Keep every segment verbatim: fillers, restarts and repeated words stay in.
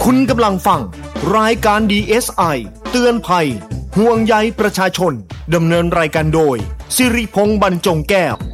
คุณกำลังฟังรายการ ดี เอส ไอ เตือนภัยห่วงใยประชาชนดำเนินรายการโดยสิริพงษ์บรรจงแก้ว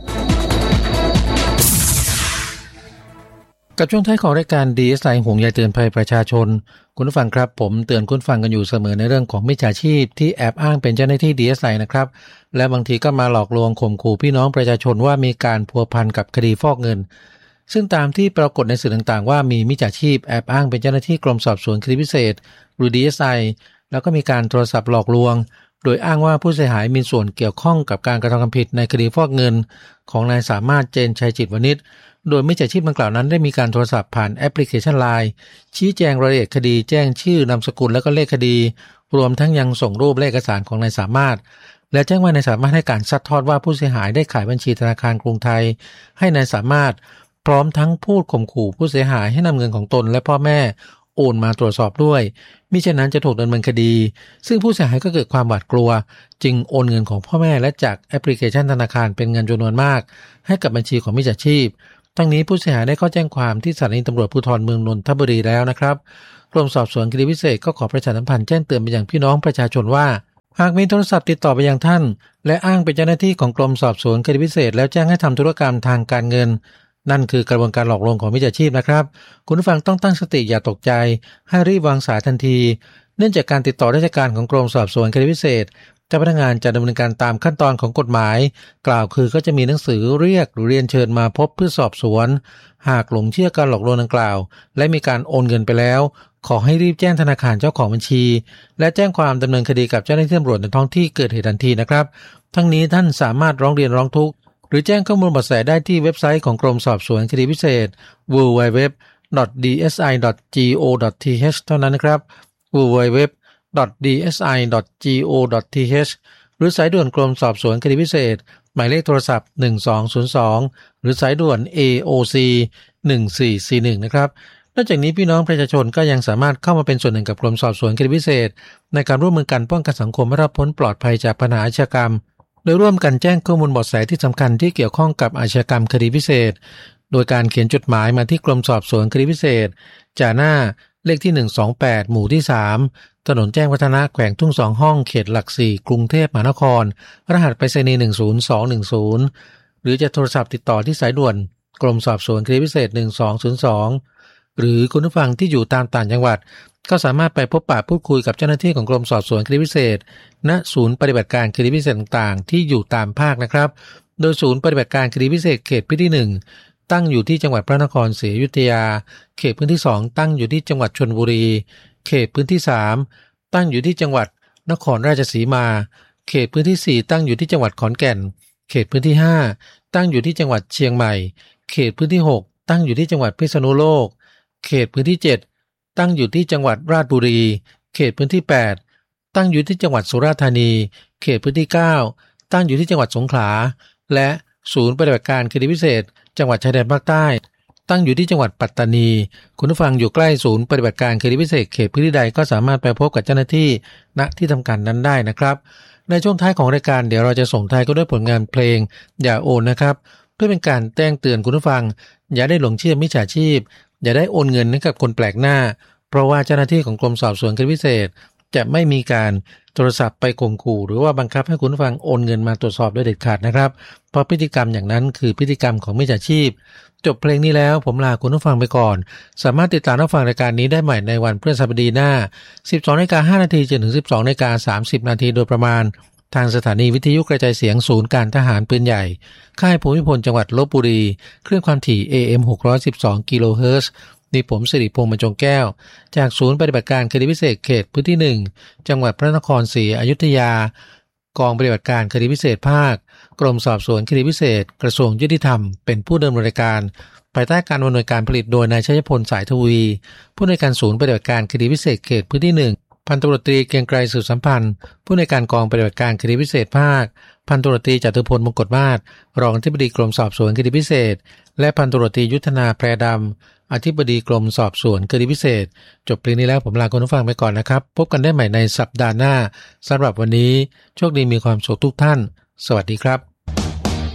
กับช่วงท้ายของรายการ ดี เอส ไอ ห่วงใยเตือนภัยประชาชนคุณผู้ฟังครับผมเตือนคุณฟังกันอยู่เสมอในเรื่องของมิจฉาชีพที่แอบอ้างเป็นเจ้าหน้าที่ ดี เอส ไอ นะครับและบางทีก็มาหลอกลวงข่มขู่พี่น้องประชาชนว่ามีการพัวพันกับคดีฟอกเงินซึ่งตามที่ปรากฏในสื่อต่างๆว่ามีมิจฉาชีพแอบอ้างเป็นเจ้าหน้าที่กรมสอบสวนคดีพิเศษหรือ ดี เอส ไอ แล้วก็มีการโทรศัพท์หลอกลวงโดยอ้างว่าผู้เสียหายมีส่วนเกี่ยวข้องกับการกระทำความผิดในคดีฟอกเงินของนายสามารถเจนชัยจิตวณิชโดยมิจฉาชีพดังกล่าวนั้นได้มีการโทรศัพท์ผ่านแอปพลิเคชัน ไลน์ ชี้แจงรายละเอียดคดีแจ้งชื่อนามสกุลและก็เลขคดีรวมทั้งยังส่งรูปและเอกสารของนายสามารถและแจ้งว่านายสามารถให้การซัดทอดว่าผู้เสียหายได้ขายบัญชีธนาคารกรุงไทยให้นายสามารถพร้อมทั้งพูดข่มขู่ผู้เสียหายให้นำเงินของตนและพ่อแม่โอนมาตรวจสอบด้วยมิฉะนั้นจะถูกดำเนินคดีซึ่งผู้เสียหายก็เกิดความหวาดกลัวจึงโอนเงินของพ่อแม่และจากแอปพลิเคชันธนาคารเป็นเงินจำนวนมากให้กับบัญชีของมิจฉาชีพทั้งนี้ผู้เสียหายได้เข้าแจ้งความที่สถานีตำรวจภูธรเมืองนนทบุรีแล้วนะครับกรมสอบสวนคดีพิเศษก็ขอประชาสัมพันธ์แจ้งเตือนไปยังพี่น้องประชาชนว่าหากมีโทรศัพท์ติดต่อไปยังท่านและอ้างเป็นเจ้าหน้าที่ของกรมสอบสวนคดีพิเศษแล้วแจ้งให้ทำธุรกรรมทางการเงินนั่นคือกระบวนการหลอกลวงของมิจฉาชีพนะครับคุณผู้ฟังต้องตั้งสติอย่าตกใจให้รีบวางสายทันทีเนื่องจากการติดต่อราชการของกรมสอบสวนคดีพิเศษเจ้าพนักงานจะดำเนินการตามขั้นตอนของกฎหมายกล่าวคือก็จะมีหนังสือเรียกหรือเรียนเชิญมาพบเพื่อสอบสวนหากหลงเชื่อการหลอกลวงดังกล่าวและมีการโอนเงินไปแล้วขอให้รีบแจ้งธนาคารเจ้าของบัญชีและแจ้งความดำเนินคดีกับเจ้าหน้าที่ตำรวจในท้องที่เกิดเหตุทันทีนะครับทั้งนี้ท่านสามารถร้องเรียนร้องทุกข์หรือแจ้งข้อมูลเบาะแสได้ที่เว็บไซต์ของกรมสอบสวนคดีพิเศษ ดับเบิลยู ดับเบิลยู ดับเบิลยู ดอท ดี เอส ไอ ดอท จี โอ ดอท ที เอช เท่านั้นนะครับ ดับเบิลยู ดับเบิลยู ดับเบิลยู ดอท ดี เอส ไอ ดอท จี โอ ดอท ที เอช หรือสายด่วนกรมสอบสวนคดีพิเศษหมายเลขโทรศัพท์หนึ่งสองศูนย์สองหรือสายด่วน เอ โอ ซี หนึ่งสี่สี่หนึ่งนะครับนอกจากนี้พี่น้องประชาชนก็ยังสามารถเข้ามาเป็นส่วนหนึ่งกับกรมสอบสวนคดีพิเศษในการร่วมมือกันป้องกันสังคมให้รอดพ้นปลอดภัยจากปัญหาอาชญากรรมโดยร่วมกันแจ้งข้อมูลเบาะแสที่สำคัญที่เกี่ยวข้องกับอาชญากรรมคดีพิเศษโดยการเขียนจดหมายมาที่กรมสอบสวนคดีพิเศษจ่าหน้าเลขที่หนึ่งสองแปดหมู่ที่สามถนนแจ้งวัฒนะแขวงทุ่งสองห้องเขตหลักสี่กรุงเทพมหานครรหัสไปรษณีย์หนึ่งศูนย์สองหนึ่งศูนย์หรือจะโทรศัพท์ติดต่อที่สายด่วนกรมสอบสวนคดีพิเศษหนึ่งสองศูนย์สองหรือคุณผู้ฟังที่อยู่ตามต่างจังหวัดก็สามารถไปพบปะพูดคุยกับเจ้าหน้าที่ของกรมสอบสวนคดีพิเศษณศูนย์ปฏิบัติการคดีพิเศษต่างๆที่อยู่ตามภาคนะครับโดยศูนย์ปฏิบัติการคดีพิเศษเขตพื้นที่หนึ่งตั้งอยู่ที่จังหวัดพระนครศรีอยุธยาเขตพื้นที่สองตั้งอยู่ที่จังหวัดชลบุรีเขตพื้นที่สามตั้งอยู่ที่จังหวัดนครราชสีมาเขตพื้นที่สี่ตั้งอยู่ที่จังหวัดขอนแก่นเขตพื้นที่ห้าตั้งอยู่ที่จังหวัดเชียงใหม่เขตพื้นที่หกตั้งอยู่ที่จังหวัดพิษณุโลกเขตพื้นที่เจ็ดตั้งอยู่ที่จังหวัดราชบุรีเขตพื้นที่แปดตั้งอยู่ที่จังหวัดสุราษฎร์ธานีเขตพื้นที่เก้าตั้งอยู่ที่จังหวัดสงขลาและศูนย์ปฏิบัติการคดีพิเศษจังหวัดชายแดนภาคใต้ตั้งอยู่ที่จังหวัดปัตตานีคุณผู้ฟังอยู่ใกล้ศูนย์ปฏิบัติการคดีพิเศษเขตพื้นที่ใดก็สามารถไปพบกับเจ้าหน้าที่ณที่ทำการนั้นได้นะครับในช่วงท้ายของรายการเดี๋ยวเราจะส่งท้ายก็ด้วยผลงานเพลงอย่าโอนนะครับเพื่อเป็นการแจ้งเตือนคุณผู้ฟังอย่าได้หลงเชื่อมิจฉาชีพอย่าได้โอนเงินให้กับคนแปลกหน้าเพราะว่าเจ้าหน้าที่ของกรมสอบสวนคดีพิเศษจะไม่มีการโทรศัพท์ไปข่มขู่หรือว่าบังคับให้คุณผู้ฟังโอนเงินมาตรวจสอบโดยเด็ดขาดนะครับเพราะพฤติกรรมอย่างนั้นคือพฤติกรรมของมิจฉาชีพจบเพลงนี้แล้วผมลาคุณผู้ฟังไปก่อนสามารถติดตามรับฟังรายการนี้ได้ใหม่ในวันพฤหัสบดีหน้า สิบสองนาฬิกาห้านาทีจนถึง สิบสองนาฬิกาสามสิบนาทีโดยประมาณทางสถานีวิทยุกระจายเสียงศูนย์การทหารปืนใหญ่ค่ายภูมิพลจังหวัดลพบุรีคลื่นความถี่ เอ เอ็ม หกร้อยสิบสอง กิโลเฮิรตซ์นี่ผมสิริพงษ์บรรจงแก้วจากศูนย์ปฏิบัติการคดีพิเศษเขตพื้นที่หนึ่งจังหวัดพระนครศรีอยุธยากองปฏิบัติการคดีพิเศษภาคกรมสอบสวนคดีพิเศษกระทรวงยุติธรรมเป็นผู้ดำเนินรายการภายใต้การดำเนินการผลิตโดยนายชัยพลสายทวีผู้อำนวยการศูนย์ปฏิบัติการคดีพิเศษเขตพื้นที่หนึ่งพันตำรวจตรีเกรียงไกรสืบสัมพันธ์ผู้อำนวยการกองปฏิบัติการคดีพิเศษภาคพันตำรวจตรีจตุพลมงกฎมาศรองอธิบดีกรมสอบสวนคดีพิเศษและพันตำรวจตรียุทธนาแพรดำอธิบดีกรมสอบสวนคดีพิเศษจบเพลงนี้แล้วผมลาคุณผู้ฟังไปก่อนนะครับพบกันได้ใหม่ในสัปดาห์หน้าสำหรับวันนี้โชคดีมีความสุขทุกท่านสวัสดีครับ